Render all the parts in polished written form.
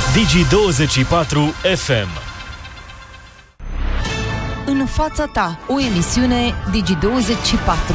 Digi24 FM. În fața ta, o emisiune Digi24.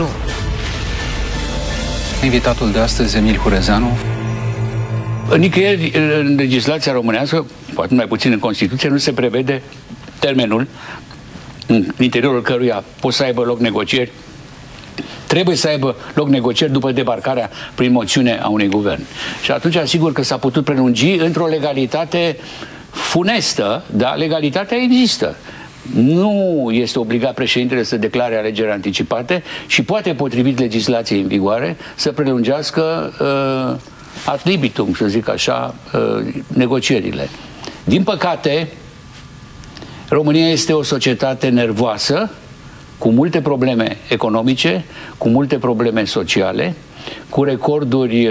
Invitatul de astăzi, Emil Hurezeanu. Nicăieri în legislația românească, poate mai puțin în Constituție, nu se prevede termenul în interiorul căruia pot să aibă loc negocieri. Trebuie să aibă loc negocieri după debarcarea prin moțiune a unui guvern. Și atunci, asigur că s-a putut prelungi într-o legalitate funestă, dar legalitatea există. Nu este obligat președintele să declare alegeri anticipate și poate, potrivit legislației în vigoare, să prelungească ad libitum, să zic așa, negocierile. Din păcate, România este o societate nervoasă, cu multe probleme economice, cu multe probleme sociale, cu recorduri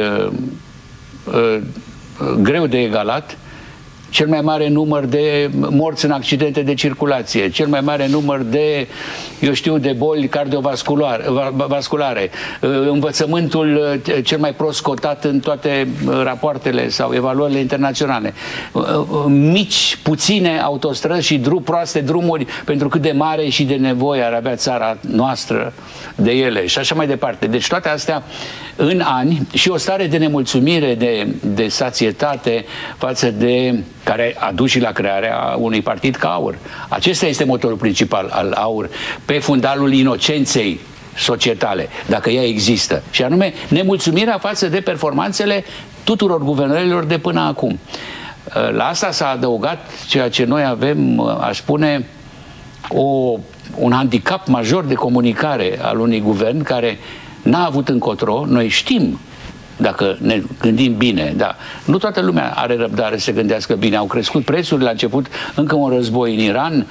greu de egalat, cel mai mare număr de morți în accidente de circulație, cel mai mare număr de, de boli cardiovasculare, învățământul cel mai prost cotat în toate rapoartele sau evaluările internaționale, puține autostrăzi și proaste drumuri pentru cât de mare și de nevoie ar avea țara noastră de ele și așa mai departe. Deci toate astea în ani și o stare de nemulțumire, de sațietate față de care a dus și la crearea unui partid ca AUR. Acesta este motorul principal al AUR, pe fundalul inocenței societale, dacă ea există. Și anume, nemulțumirea față de performanțele tuturor guvernărilor de până acum. La asta s-a adăugat ceea ce noi avem, aș spune, un handicap major de comunicare al unui guvern care n-a avut încotro. Noi știm, dacă ne gândim bine, dar nu toată lumea are răbdare să gândească bine. Au crescut prețurile, la început încă un război în Iran,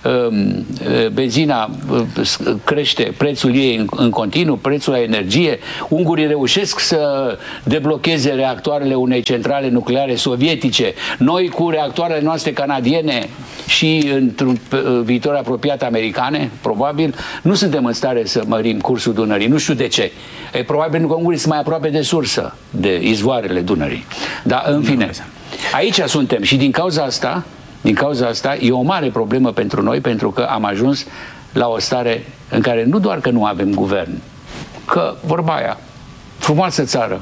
benzina crește prețul ei în continuu, prețul la energie, ungurii reușesc să deblocheze reactoarele unei centrale nucleare sovietice, noi cu reactoarele noastre canadiene și într-un viitor apropiat americane, probabil, nu suntem în stare să mărim cursul Dunării. Nu știu de ce. E probabil pentru că ungurii sunt mai aproape de sursă, de izvoarele Dunării. Dar, în fine, aici suntem și din cauza asta e o mare problemă pentru noi, pentru că am ajuns la o stare în care nu doar că nu avem guvern, că vorba aia, frumoasă țară,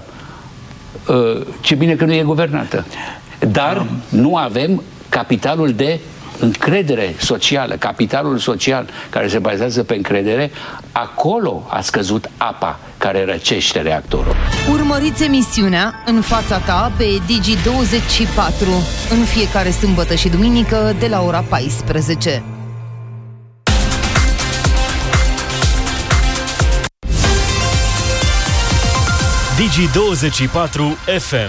ce bine că nu e guvernată, dar nu avem capitalul de încredere socială, capitalul social care se bazează pe încredere. Acolo a scăzut apa care răcește reactorul. Urmăriți emisiunea În fața ta pe Digi24 în fiecare sâmbătă și duminică de la ora 14. Digi24 FM.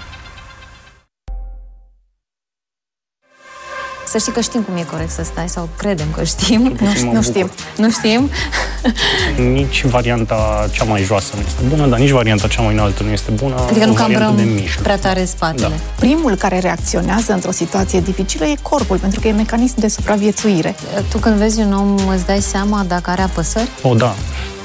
Să știi că știm cum e corect să stai, sau credem că știm. Nu știm. Nici varianta cea mai joasă nu este bună, dar nici varianta cea mai înaltă nu este bună. Adică nu cambrăm prea tare spatele. Da. Primul care reacționează într-o situație dificilă e corpul, pentru că e mecanism de supraviețuire. Tu când vezi un om îți dai seama dacă are apăsări? Da.